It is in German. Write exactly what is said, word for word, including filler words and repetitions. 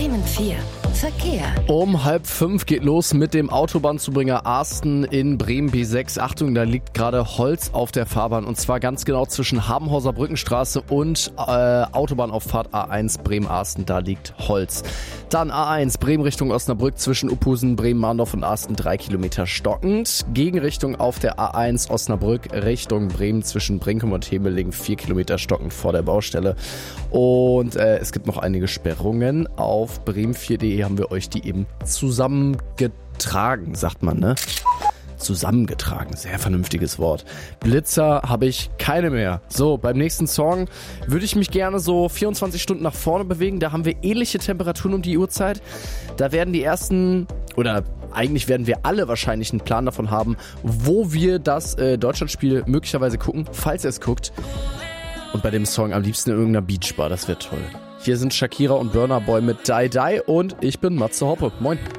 Bremen vier. Verkehr. Um halb fünf geht los mit dem Autobahnzubringer Asten in Bremen B sechs. Achtung, da liegt gerade Holz auf der Fahrbahn und zwar ganz genau zwischen Habenhauser Brückenstraße und äh, Autobahnauffahrt A eins Bremen-Asten. Da liegt Holz. Dann A eins Bremen Richtung Osnabrück zwischen Uphusen, Bremen-Mahndorf und Asten drei Kilometer stockend. Gegenrichtung auf der A eins Osnabrück Richtung Bremen zwischen Brinkum und Hemeling vier Kilometer stockend vor der Baustelle. Und äh, es gibt noch einige Sperrungen. Auf bremen vier punkt de haben wir euch die eben zusammengetragen, sagt man, ne? Zusammengetragen, sehr vernünftiges Wort. Blitzer habe ich keine mehr. So, beim nächsten Song würde ich mich gerne so vierundzwanzig Stunden nach vorne bewegen. Da haben wir ähnliche Temperaturen um die Uhrzeit. Da werden die ersten, oder eigentlich werden wir alle wahrscheinlich einen Plan davon haben, wo wir das äh, Deutschlandspiel möglicherweise gucken, falls ihr es guckt. Und bei dem Song am liebsten in irgendeiner Beachbar, das wäre toll. Hier sind Shakira und Burna Boy mit Die Die und ich bin Matze Hoppe. Moin.